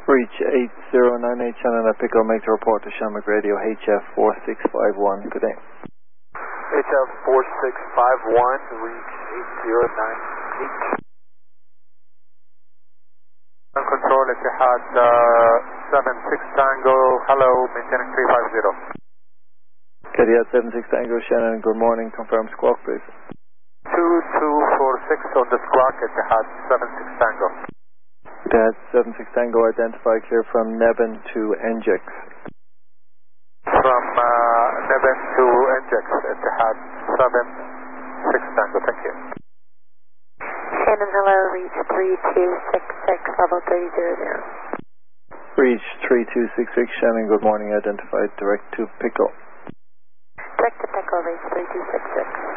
Reach 8098 Shannon at Pico, make the report to Shamrock Radio, HF4651. Good day. HF4651, reach 8098. Control, Etihad 76 Tango, hello, maintaining 350. Etihad 76 Tango, Shannon, good morning, confirm squawk please. 2246 on the squawk, Etihad 76 Tango. Etihad 76 Tango, identify clear from Nevin to NGX. From Nevin to NGX, Etihad 76 Tango, thank you. Shannon, hello, reach 3266, level 300. Reach 3266, Shannon, good morning, identified direct to Pico. Direct to Pico, reach 3266.